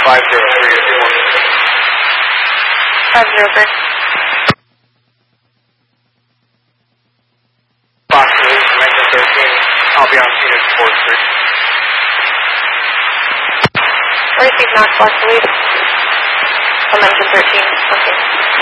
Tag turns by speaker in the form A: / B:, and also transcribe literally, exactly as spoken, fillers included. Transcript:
A: five zero three, if you want.
B: five zero three.
A: Fox News, Dimension thirteen. I'll be on scene at four three.
B: Receive Knox, Fox News. Dimension thirteen. Okay.